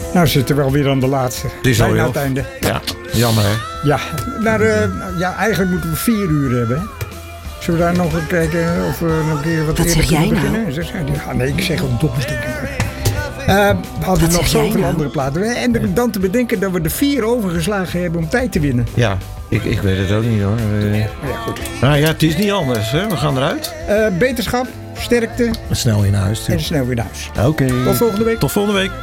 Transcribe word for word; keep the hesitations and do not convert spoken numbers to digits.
Nou, we zitten wel weer aan de laatste. Het is bijna alweer aan het einde. Ja, jammer hè. Ja, maar uh, ja, eigenlijk moeten we vier uur hebben. Hè? Zullen we daar nog eens kijken of we nog een keer wat, Wat eerder zeg jij kunnen nou? beginnen? Ja, nee, ik zeg ook domme dingen. Uh, we hadden Wat nog zeg jij zoveel nou? andere platen. En dan te bedenken dat we er vier overgeslagen hebben om tijd te winnen. Ja, ik, ik weet het ook niet hoor. Uh, Ja, goed. nou ja, het is niet anders hè. We gaan eruit. Uh, beterschap, sterkte Snel in huis. en snel weer naar huis. Oké. Tot volgende week. Tot volgende week.